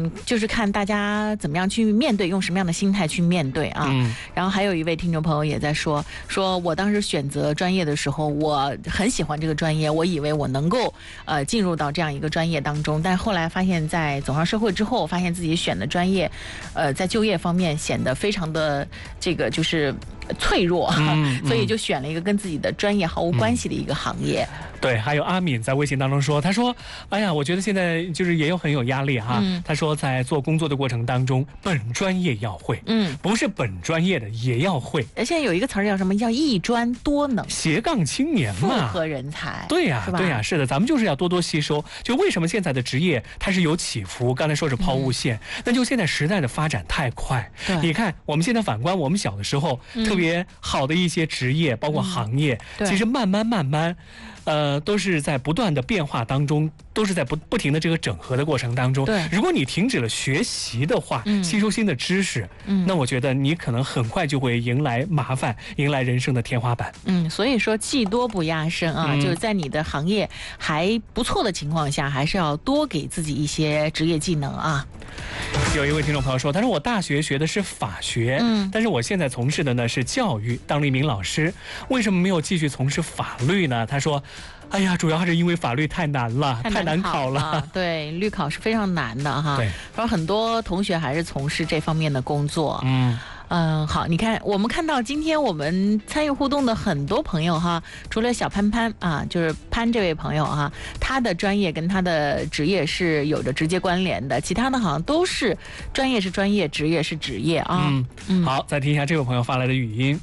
就是看大家怎么样去面对，用什么样的心态去面对啊。然后还有一位听众朋友也在说我当时选择专业的时候，我很喜欢这个专业，我以为我能够进入到这样一个专业当中，但后来发现在走上社会之后，发现自己选的专业在就业方面显得非常的这个就是脆弱，所以就选了一个跟自己的专业毫无关系的一个行业。 对，还有阿敏在微信当中说，他说哎呀，我觉得现在就是也很有压力哈。他说在做工作的过程当中，本专业要会，不是本专业的也要会。 现在有一个词儿叫什么，叫一专多能， 斜杠青年嘛， 复合人才。 对呀，对呀，是的，咱们就是要多多吸收。就为什么现在的职业它是有起伏，刚才说是抛物线，那就现在时代的发展太快。你看我们现在反观我们小的时候，特别好的一些职业包括行业，其实慢慢都是在不断的变化当中，都是在不停的这个整合的过程当中。 对， 如果你停止了学习的话，吸收新的知识，那我觉得你可能很快就会迎来麻烦，迎来人生的天花板。 所以说技多不压身啊，就是在你的行业还不错的情况下，还是要多给自己一些职业技能啊。 有一位听众朋友说，他说我大学学的是法学，但是我现在从事的呢是教育，当了一名老师，为什么没有继续从事法律呢？他说哎呀，主要还是因为法律太难了，太难考了。 对，律考是非常难的哈。 对， 然后很多同学还是从事这方面的工作。好，你看，我们看到今天我们参与互动的很多朋友哈，除了小潘啊，就是潘这位朋友哈，他的专业跟他的职业是有着直接关联的，其他的好像都是专业是专业，职业是职业啊。 好，再听一下这位朋友发来的语音。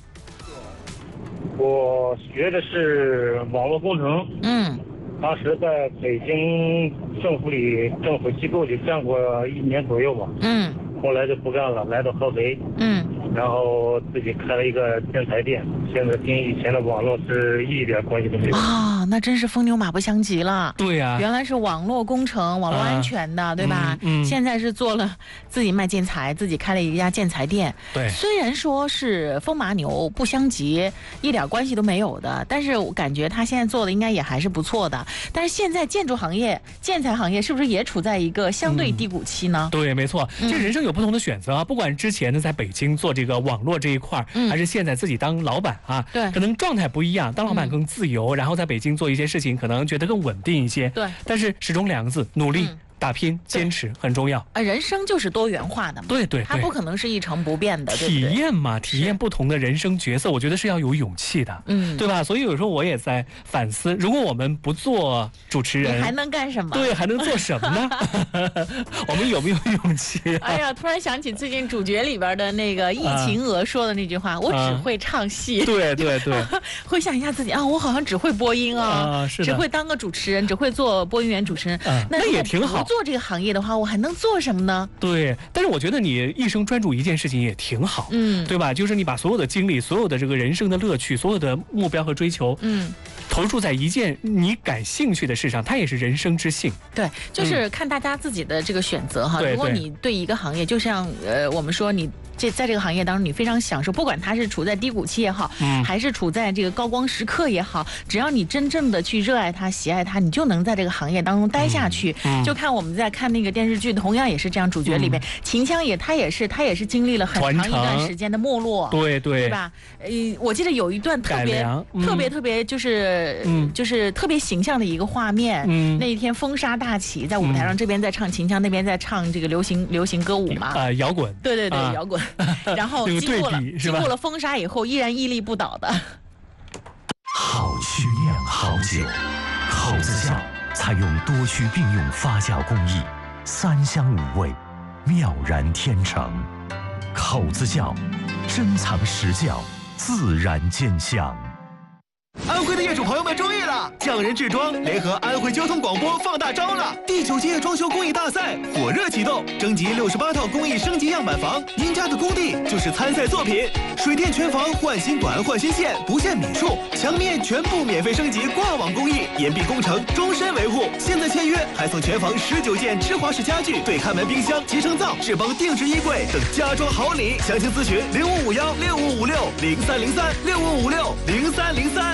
我学的是网络工程，当时在北京政府机构里干过1年左右吧，后来就不干了，来到合肥，然后自己开了一个建材店，现在跟以前的网络是一点关系都没有啊，那真是风牛马不相及了。 对呀， 原来是网络工程、网络安全的，对吧？现在是做了自己卖建材，自己开了一家建材店。 对， 虽然说是风马牛不相及，一点关系都没有的，但是我感觉他现在做的应该也还是不错的。但是现在建筑行业、建材行业是不是也处在一个相对低谷期呢？ 对，没错，这人生有不同的选择啊。不管之前呢在北京做这个网络这一块，还是现在自己当老板啊， 对， 可能状态不一样。当老板更自由，然后在北京做一些事情，可能觉得更稳定一些。 对， 但是始终2个字：努力。打拼坚持很重要。 人生就是多元化的嘛， 对对， 它不可能是一成不变的， 体验嘛，体验不同的人生角色，我觉得是要有勇气的，对吧？所以有时候我也在反思，如果我们不做主持人， 你还能干什么？ 对，还能做什么呢？我们有没有勇气？ 哎呀，突然想起最近主角里边的那个易秦娥说的那句话：“我只会唱戏。” 对对对， 回想一下自己啊，我好像只会播音啊，只会当个主持人，只会做播音员、主持人， 那也挺好。 做这个行业的话，我还能做什么呢？ 对，但是我觉得你一生专注一件事情也挺好，对吧？就是你把所有的精力、所有的这个人生的乐趣、所有的目标和追求，投注在一件你感兴趣的事上，它也是人生之幸。 对，就是看大家自己的这个选择哈。如果你对一个行业，就像我们说你在这个行业当中你非常享受，不管它是处在低谷期也好，还是处在这个高光时刻也好，只要你真正的去热爱它、喜爱它，你就能在这个行业当中待下去。就看我们在看那个电视剧，同样也是这样，主角里面秦腔他也是经历了很长一段时间的没落，对吧？我记得有一段特别就是特别形象的一个画面，那一天风沙大起，在舞台上这边在唱秦腔，那边在唱这个流行歌舞嘛， 摇滚， 对摇滚，然后经过了风沙以后，依然屹立不倒的。 好曲酿好酒，口子窖采用多区并用发酵工艺，3香5味，妙然天成。口子窖，珍藏实窖，自然见香。 安徽的业主朋友们注意了，匠人制装联合安徽交通广播放大招了！第9届装修工艺大赛火热启动，征集68套工艺升级样板房，您家的工地就是参赛作品。水电全房换新管换新线，不限米数，墙面全部免费升级挂网工艺，严密工程，终身维护。现在签约还送全房19件芝华士家具、对看门冰箱、集成灶、智邦定制衣柜等家装好礼。详情咨询05516556030365560303。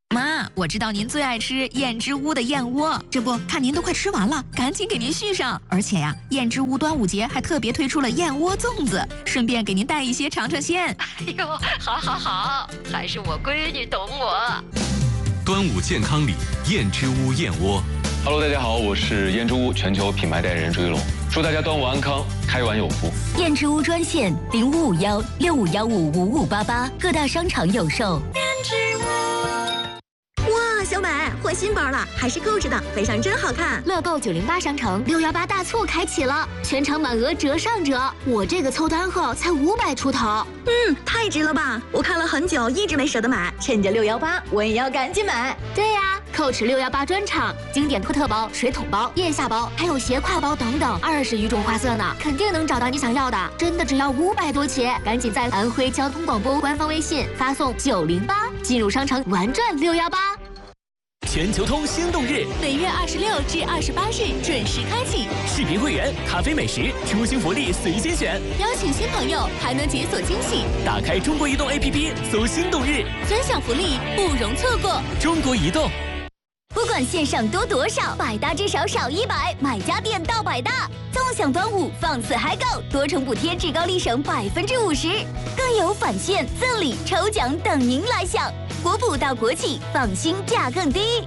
妈，我知道您最爱吃燕之屋的燕窝，这不看您都快吃完了，赶紧给您续上。而且呀，燕之屋端午节还特别推出了燕窝粽子，顺便给您带一些尝尝鲜。 哎呦，好，还是我闺女懂我。 端午健康礼，燕之屋燕窝。 Hello， 大家好，我是燕之屋全球品牌代言人朱一龙，祝大家端午安康，开碗有福。 燕之屋专线0551655588，各大商场有售。燕之屋。 哇，小美换新包了，还是购置的，背上真好看。 乐购908商城618大促开启了，全场满额折上折。我这个凑单后才500出头。 太值了吧！我看了很久，一直没舍得买，趁着618，我也要赶紧买。 对呀，Coach 618专场，经典托特包、水桶包、腋下包，还有斜挎包等等，20余种花色呢，肯定能找到你想要的。真的只要500多起，赶紧在安徽交通广播官方微信发送908，进入商城玩转618。 全球通心动日， 每月26至28日准时开启。 视频会员、咖啡美食、出行福利随心选， 邀请新朋友还能解锁惊喜。 打开中国移动 APP 搜心动日， 分享福利不容错过。 中国移动。 不管线上多多少，百搭至少少100，买家电到百大。纵享端午，放肆嗨购，多重补贴，至高立省50%，更有返现、赠礼、抽奖等您来享。国补到国企，放心价更低。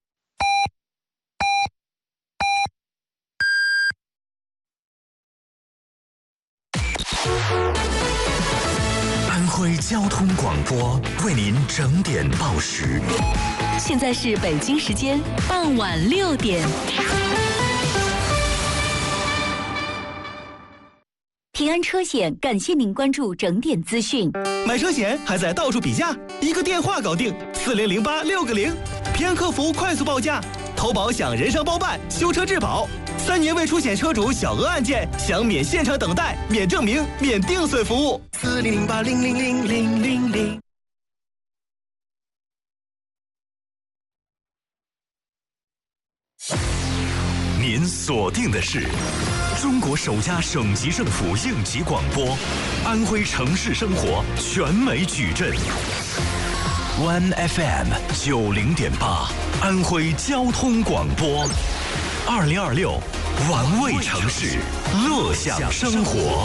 安徽交通广播为您整点报时。 现在是北京时间傍晚6点。平安车险感谢您关注整点资讯。 买车险还在到处比价，一个电话搞定，4008-6个0，平安客服快速报价，投保享人伤包办，修车质保，3年未出险车主小额案件享免现场等待、免证明、免定损服务。4008-0000000。 您锁定的是中国首家省级政府应急广播，安徽城市生活全美矩阵。One FM 90.8，安徽交通广播，2026，玩味城市，乐享生活。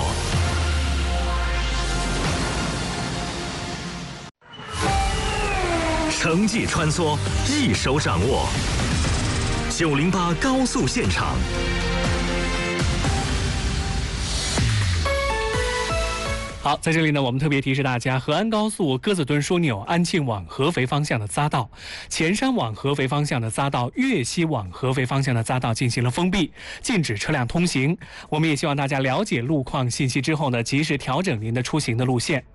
城际穿梭，一手掌握。908高速现场。 好，在这里呢，我们特别提示大家，河安高速鸽子墩枢纽安庆往合肥方向的匝道、前山往合肥方向的匝道、岳西往合肥方向的匝道进行了封闭，禁止车辆通行。我们也希望大家了解路况信息之后呢，及时调整您的出行的路线。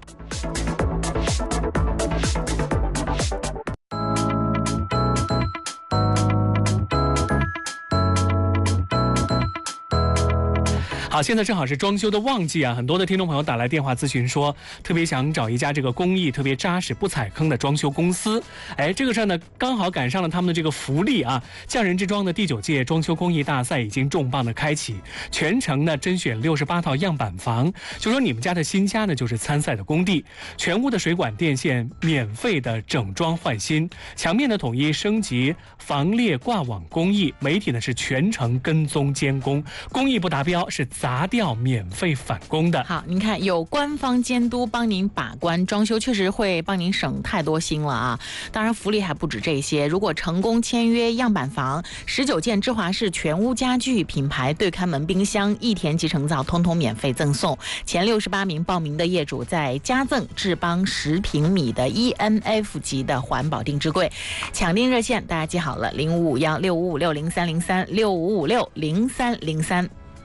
好，现在正好是装修的旺季啊，很多的听众朋友打来电话咨询说，特别想找一家这个工艺特别扎实、不踩坑的装修公司。哎，这个事儿呢，刚好赶上了他们的这个福利啊！匠人之庄的第9届装修工艺大赛已经重磅的开启，全程呢甄选68套样板房，就说你们家的新家呢就是参赛的工地，全屋的水管电线免费的整装换新，墙面的统一升级防裂挂网工艺，媒体呢是全程跟踪监工，工艺不达标是砸掉免费返工的。 好，您看有官方监督帮您把关，装修确实会帮您省太多心了啊！当然福利还不止这些，如果成功签约样板房，19件芝华士全屋家具品牌对看门冰箱、益田集成灶通通免费赠送，前68名报名的业主再加赠智邦10平米的 ENF 级的环保定制柜。抢订热线大家记好了，055165600303，65560303。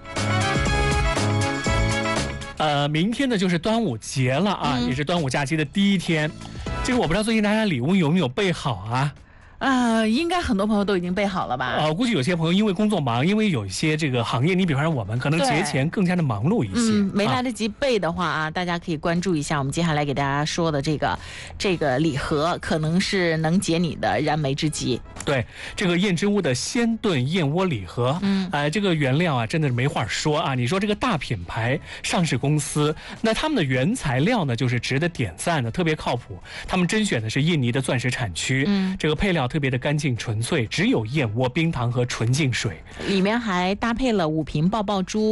明天呢就是端午节了啊，也是端午假期的第一天。这个我不知道最近大家礼物有没有备好啊？ 应该很多朋友都已经备好了吧？ 估计有些朋友因为工作忙，因为有一些这个行业，你比方说我们可能节前更加的忙碌一些， 没来得及备的话大家可以关注一下我们接下来给大家说的这个礼盒，可能是能解你的燃眉之急。 对，这个燕之屋的鲜炖燕窝礼盒，这个原料真的是没话说啊！你说这个大品牌上市公司，那他们的原材料呢，就是值得点赞的，特别靠谱。他们甄选的是印尼的钻石产区，这个配料特别的干净纯粹，只有燕窝、冰糖和纯净水， 里面还搭配了5瓶爆爆珠。